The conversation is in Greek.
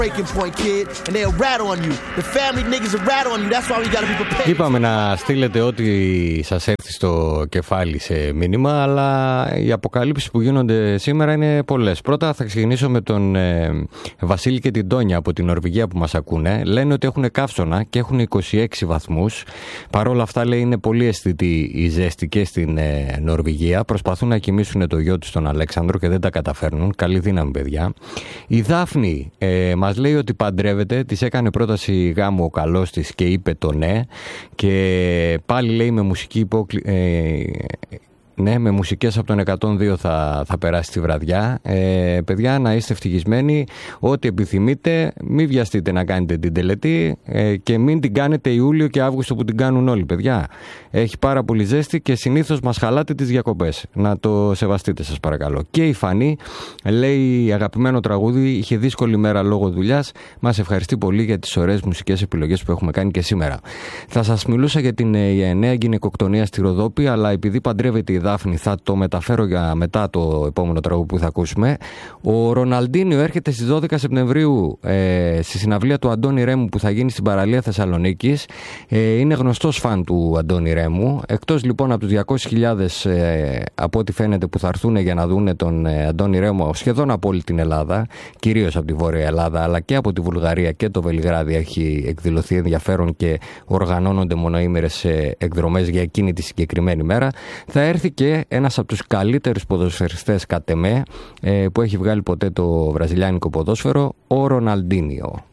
Είπαμε να στείλετε ό,τι σας έρθει στο κεφάλι σε μήνυμα, αλλά οι αποκαλύψεις που γίνονται σήμερα είναι πολλές. Πρώτα θα ξεκινήσω με τον Βασίλη και την Τόνια από την Νορβηγία που μας ακούνε. Λένε ότι έχουν καύσωνα και έχουν 26 βαθμούς. Παρ' όλα αυτά, λέει, είναι πολύ αισθητή η ζέστη και στην Νορβηγία. Προσπαθούν να κοιμήσουν το γιο τους τον Αλέξανδρο και δεν τα καταφέρνουν. Καλή δύναμη, παιδιά. Η Δάφνη μας λέει ότι παντρεύεται. Της έκανε πρόταση γάμου ο καλός της και είπε το ναι. Και πάλι, λέει, με μουσική ναι, με μουσικές από τον 102 θα περάσει τη βραδιά. Παιδιά, να είστε ευτυχισμένοι. Ό,τι επιθυμείτε, μην βιαστείτε να κάνετε την τελετή και μην την κάνετε Ιούλιο και Αύγουστο που την κάνουν όλοι, παιδιά. Έχει πάρα πολύ ζέστη και συνήθως μας χαλάτε τις διακοπές. Να το σεβαστείτε, σας παρακαλώ. Και η Φανή λέει, αγαπημένο τραγούδι, είχε δύσκολη μέρα λόγω δουλειάς. Μας ευχαριστεί πολύ για τις ωραίες μουσικές επιλογές που έχουμε κάνει και σήμερα. Θα σας μιλούσα για την νέα γυναικοκτονία στη Ροδόπη, αλλά επειδή παντρεύεται η Δάφνη, θα το μεταφέρω για μετά το επόμενο τραγούδι που θα ακούσουμε. Ο Ροναλντίνιο έρχεται στις 12 Σεπτεμβρίου στη συναυλία του Αντώνη Ρέμου που θα γίνει στην παραλία Θεσσαλονίκης. Είναι γνωστός φαν του Αντώνη Ρέμου. Εκτός λοιπόν από τους 200.000 από ό,τι φαίνεται που θα έρθουν για να δούνε τον Αντώνη Ρέμου σχεδόν από όλη την Ελλάδα, κυρίως από τη Βόρεια Ελλάδα, αλλά και από τη Βουλγαρία και το Βελιγράδι έχει εκδηλωθεί ενδιαφέρον και οργανώνονται μονοήμερες εκδρομές για εκείνη τη συγκεκριμένη μέρα. Θα έρθει και ένας από τους καλύτερους ποδοσφαιριστές κατ' εμέ που έχει βγάλει ποτέ το βραζιλιάνικο ποδόσφαιρο, ο Ροναλντίνιο.